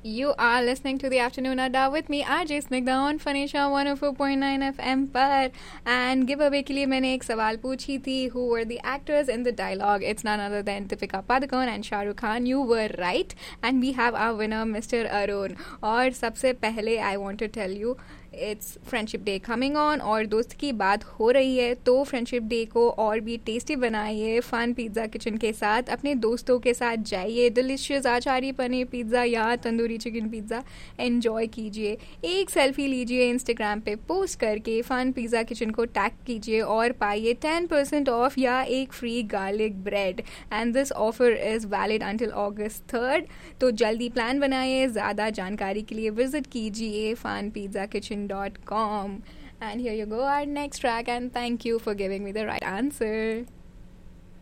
You are listening to the Afternoon Adda with me, RJ Snigdha on Fanisha 104.9 FM पर and giveaway के लिए मैंने एक सवाल पूछी थी who were the actors in the dialogue. It's none other than Deepika Padukone and Shah Rukh Khan. You were right and we have our winner Mr. Arun. और सबसे पहले I want to tell you it's friendship day coming on और दोस्त की बात हो रही है तो फ्रेंडशिप डे को और भी टेस्टी बनाइए फन पिज़्ज़ा किचन के साथ अपने दोस्तों के साथ जाइए डिलिशियस आचारी पनीर पिज़्ज़ा या तंदूरी चिकन पिज़्ज़ा एंजॉय कीजिए एक सेल्फी लीजिए इंस्टाग्राम पे पोस्ट करके फन पिज़्ज़ा किचन को टैग कीजिए और पाइए 10% ऑफ या एक free garlic bread and this offer is valid until August 3rd तो जल्दी प्लान बनाइए ज़्यादा जानकारी के लिए विजिट कीजिए funpizzackitchen.com and here you go our next track and thank you for giving me the right answer.